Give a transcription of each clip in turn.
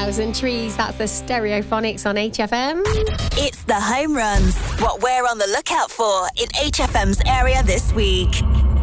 Thousand Trees. That's the Stereophonics on HFM. It's the home runs. What we're on the lookout for in HFM's area this week.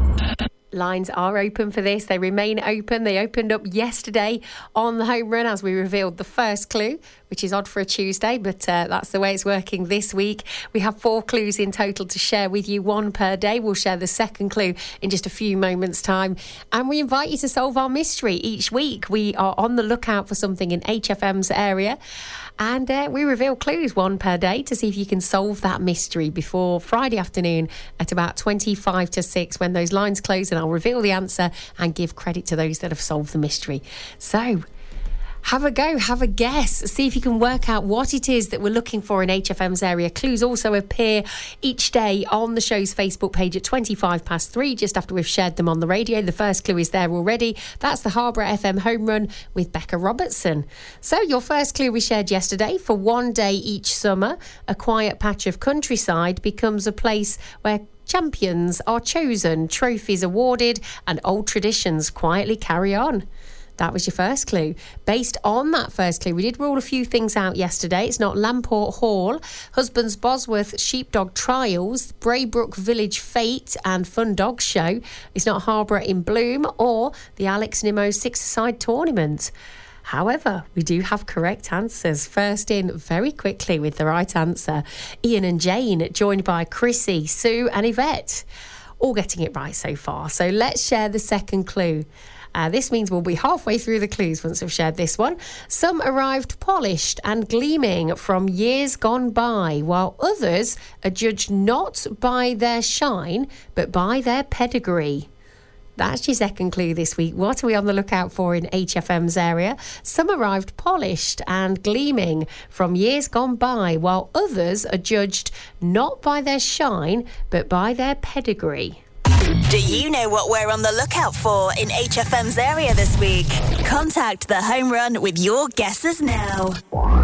Lines are open for this. They remain open. They opened up yesterday on the home run as we revealed the first clue, which is odd for a Tuesday, but that's the way it's working this week. We have 4 clues in total to share with you, 1 per day. We'll share the second clue in just a few moments' time. And we invite you to solve our mystery each week. We are on the lookout for something in HFM's area. And we reveal clues 1 per day to see if you can solve that mystery before Friday afternoon at about 25 to 6 when those lines close, and I'll reveal the answer and give credit to those that have solved the mystery. So have a go, have a guess, see if you can work out what it is that we're looking for in HFM's area. Clues also appear each day on the show's Facebook page at 25 past 3, just after we've shared them on the radio. The first clue is there already. That's the Harborough FM home run with Becca Robertson. So your first clue we shared yesterday: for 1 day each summer, a quiet patch of countryside becomes a place where champions are chosen, trophies awarded, and old traditions quietly carry on. That was your first clue. Based on that first clue, we did rule a few things out yesterday. It's not Lamport Hall, Husbands Bosworth Sheepdog Trials, Braybrook Village Fete and Fun Dog Show. It's not Harborough in Bloom or the Alex Nimmo Six-a-Side Tournament. However, we do have correct answers. First in very quickly with the right answer, Ian and Jane, joined by Chrissy, Sue and Yvette. All getting it right so far. So let's share the second clue. This means we'll be halfway through the clues once we've shared this one. Some arrived polished and gleaming from years gone by, while others are judged not by their shine, but by their pedigree. That's your second clue this week. What are we on the lookout for in HFM's area? Some arrived polished and gleaming from years gone by, while others are judged not by their shine, but by their pedigree. Do you know what we're on the lookout for in HFM's area this week? Contact the home run with your guesses now.